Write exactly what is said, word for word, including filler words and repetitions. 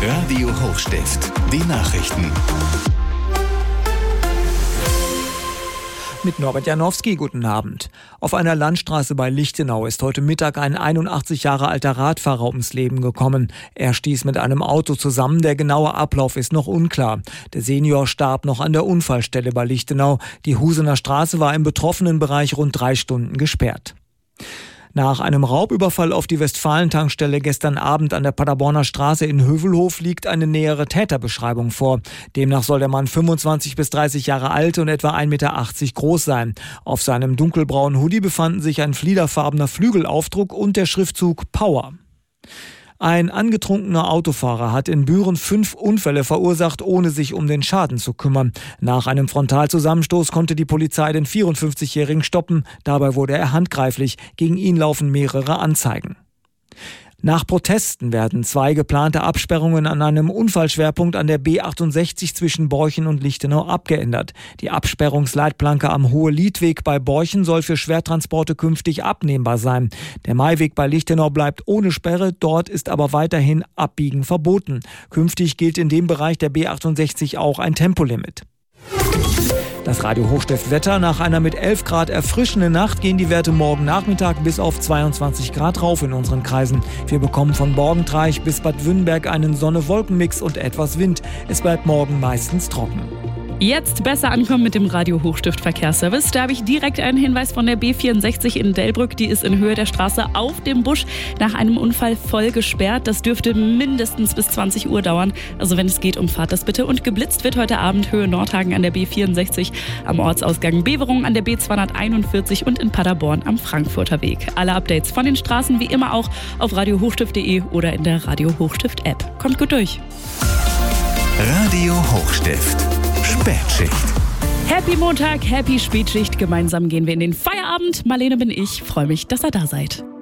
Radio Hochstift, die Nachrichten. Mit Norbert Janowski, guten Abend. Auf einer Landstraße bei Lichtenau ist heute Mittag ein einundachtzig Jahre alter Radfahrer ums Leben gekommen. Er stieß mit einem Auto zusammen, der genaue Ablauf ist noch unklar. Der Senior starb noch an der Unfallstelle bei Lichtenau. Die Husener Straße war im betroffenen Bereich rund drei Stunden gesperrt. Nach einem Raubüberfall auf die Westfalen-Tankstelle gestern Abend an der Paderborner Straße in Hövelhof liegt eine nähere Täterbeschreibung vor. Demnach soll der Mann fünfundzwanzig bis dreißig Jahre alt und etwa ein Meter achtzig groß sein. Auf seinem dunkelbraunen Hoodie befanden sich ein fliederfarbener Flügelaufdruck und der Schriftzug Power. Ein angetrunkener Autofahrer hat in Büren fünf Unfälle verursacht, ohne sich um den Schaden zu kümmern. Nach einem Frontalzusammenstoß konnte die Polizei den vierundfünfzigjährigen stoppen. Dabei wurde er handgreiflich. Gegen ihn laufen mehrere Anzeigen. Nach Protesten werden zwei geplante Absperrungen an einem Unfallschwerpunkt an der B achtundsechzig zwischen Borchen und Lichtenau abgeändert. Die Absperrungsleitplanke am Hohe-Liedweg bei Borchen soll für Schwertransporte künftig abnehmbar sein. Der Mayweg bei Lichtenau bleibt ohne Sperre, dort ist aber weiterhin Abbiegen verboten. Künftig gilt in dem Bereich der B achtundsechzig auch ein Tempolimit. Das Radio Hochstift Wetter: Nach einer mit elf Grad erfrischenden Nacht gehen die Werte morgen Nachmittag bis auf zweiundzwanzig Grad rauf in unseren Kreisen. Wir bekommen von Borgentreich bis Bad Wünnberg einen Sonne-Wolken-Mix und etwas Wind. Es bleibt morgen meistens trocken. Jetzt besser ankommen mit dem Radio Hochstift Verkehrsservice. Da habe ich direkt einen Hinweis von der B vierundsechzig in Delbrück. Die ist in Höhe der Straße auf dem Busch nach einem Unfall voll gesperrt. Das dürfte mindestens bis zwanzig Uhr dauern. Also wenn es geht, umfahrt das bitte. Und geblitzt wird heute Abend Höhe Nordhagen an der B vierundsechzig, am Ortsausgang Beverung an der B zweihunderteinundvierzig und in Paderborn am Frankfurter Weg. Alle Updates von den Straßen wie immer auch auf radio hochstift punkt de oder in der Radio Hochstift App. Kommt gut durch. Radio Hochstift. Spätschicht. Happy Montag, Happy Spätschicht. Gemeinsam gehen wir in den Feierabend. Marlene bin ich. Freue mich, dass ihr da seid.